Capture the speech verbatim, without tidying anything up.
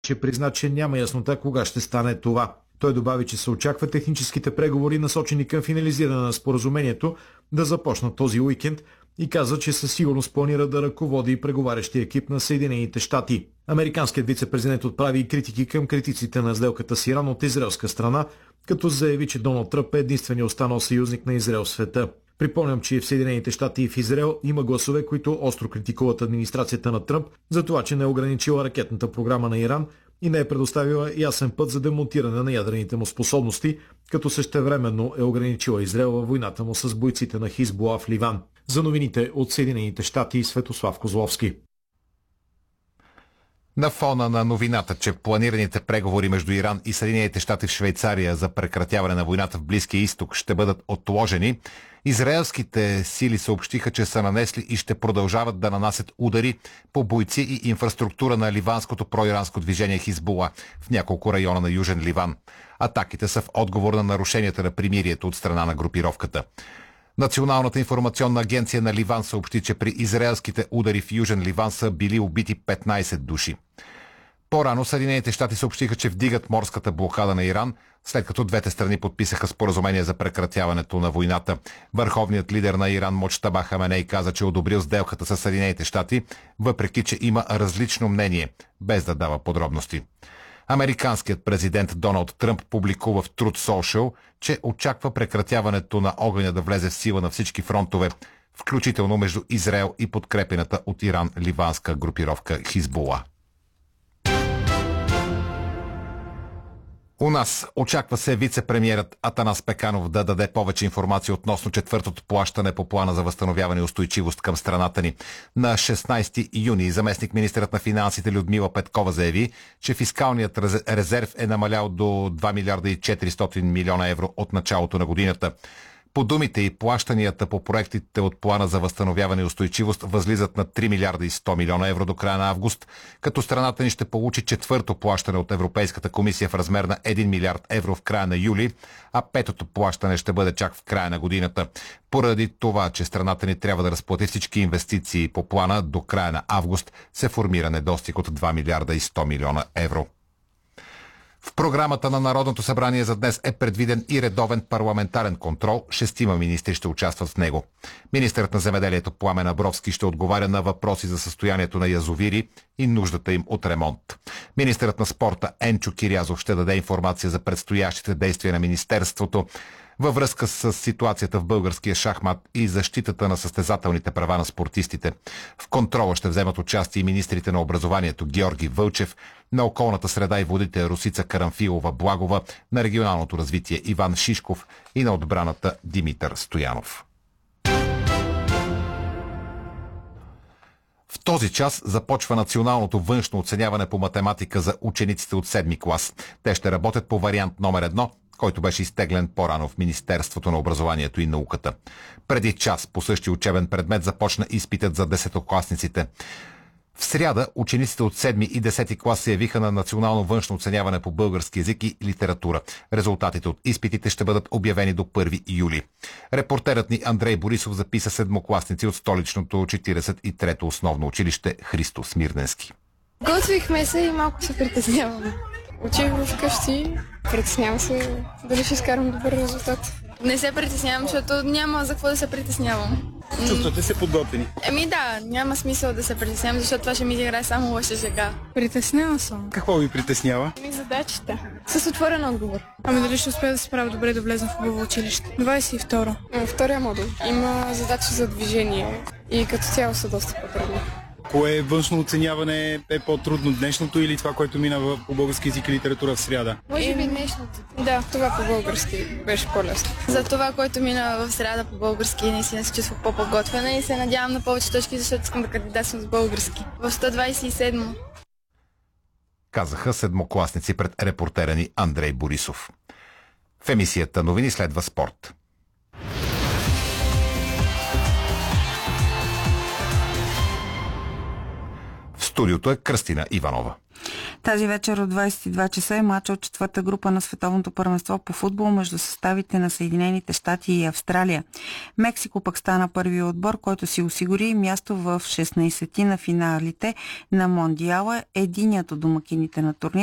че призна, че няма яснота кога ще стане това. Той добави, че се очаква техническите преговори, насочени към финализиране на споразумението, да започнат този уикенд и каза, че със сигурност планира да ръководи преговарящия екип на Съединените щати. Американският вице-президент отправи и критики към критиците на сделката с Иран от израелска страна, като заяви, че Доналд Тръмп е единственият останал съюзник на Израел в света. Припомням, че в Съединените щати и в Израел има гласове, които остро критикуват администрацията на Тръмп за това, че не е ограничила ракетната програма на Иран и не е предоставила ясен път за демонтиране на ядрените му способности, като същевременно е ограничила Израел във войната му с бойците на Хизбула в Ливан. За новините от Съединените щати и Светослав Козловски. На фона на новината, че планираните преговори между Иран и Съединените щати в Швейцария за прекратяване на войната в Близкия изток ще бъдат отложени, израелските сили съобщиха, че са нанесли и ще продължават да нанасят удари по бойци и инфраструктура на ливанското проиранско движение Хизбула в няколко района на Южен Ливан. Атаките са в отговор на нарушенията на примирието от страна на групировката. Националната информационна агенция на Ливан съобщи, че при израелските удари в Южен Ливан са били убити петнайсет души. По-рано Съединените щати съобщиха, че вдигат морската блокада на Иран, след като двете страни подписаха споразумение за прекратяването на войната. Върховният лидер на Иран Муджтаба Хаменей каза, че е одобрил сделката с Съединените щати, въпреки че има различно мнение, без да дава подробности. Американският президент Доналд Тръмп публикува в Truth Social, че очаква прекратяването на огъня да влезе в сила на всички фронтове, включително между Израел и подкрепената от Иран ливанска групировка Хизбула. У нас очаква се вице-премиерът Атанас Пеканов да даде повече информация относно четвъртото плащане по плана за възстановяване и устойчивост към страната ни. На шестнайсети юни заместник министърът на финансите Людмила Петкова заяви, че фискалният резерв е намалял до два милиарда и четиристотин милиона евро от началото на годината. По думите и плащанията по проектите от плана за възстановяване и устойчивост възлизат на три милиарда и сто милиона евро до края на август, като страната ни ще получи четвърто плащане от Европейската комисия в размер на един милиард евро в края на юли, а петото плащане ще бъде чак в края на годината. Поради това, че страната ни трябва да разплати всички инвестиции по плана до края на август, се формира недостиг от два милиарда и сто милиона евро. В програмата на Народното събрание за днес е предвиден и редовен парламентарен контрол. Шестима министри ще участват в него. Министърът на земеделието Пламен Абровски ще отговаря на въпроси за състоянието на язовири и нуждата им от ремонт. Министърът на спорта Енчо Кирязов ще даде информация за предстоящите действия на министерството във връзка с ситуацията в българския шахмат и защитата на състезателните права на спортистите. В контрола ще вземат участие и министрите на образованието Георги Вълчев, на околната среда и водите Росица Карамфилова-Благова, на регионалното развитие Иван Шишков и на отбраната Димитър Стоянов. В този час започва националното външно оценяване по математика за учениците от седми клас. Те ще работят по вариант номер едно, който беше изтеглен по-рано в Министерството на образованието и науката. Преди час по същия учебен предмет започна изпитът за десетокласниците. В сряда учениците от седми и десети клас се явиха на национално външно оценяване по български език и литература. Резултатите от изпитите ще бъдат обявени до първи юли. Репортерът ни Андрей Борисов записа седмокласници от столичното четиридесет и трето основно училище Христо Смирненски. Готвихме се и малко се притесняваме. Учих вкъщи, притеснявам се дали ще изкарам добър резултат. Не се притеснявам, защото няма за какво да се притеснявам. Чувствате се подготвени? Еми да, няма смисъл да се притеснявам, защото това ще ми играе само лоша шега. Притеснявам съм. Какво ви притеснява? Еми задачите. С отворен отговор. Ами дали ще успея да се справя добре да влезем в хубаво училище? двайсет и второ. Втория модул. Има задачи за движение и като цяло са доста по-трудни. Кое външно оценяване е по-трудно, днешното или това, което мина по български език и литература в сряда? Може би днешното. Да, това по български беше по-лесно. За това, което мина в сряда по български, наистина се чувствах по-подготвена и се надявам на повече точки, защото искам да кандидатствам с български. В сто двайсет и седмо. Казаха седмокласници пред репортера ни Андрей Борисов. В емисията новини следва спорт. В студиото е Кръстина Иванова. Тази вечер от двадесет и два часа е мача от четвърта група на Световното първенство по футбол между съставите на Съединените щати и Австралия. Мексико пък стана първи отбор, който си осигури място в шестнадесет на финалите на Мондиала. Единият от домакините на турнира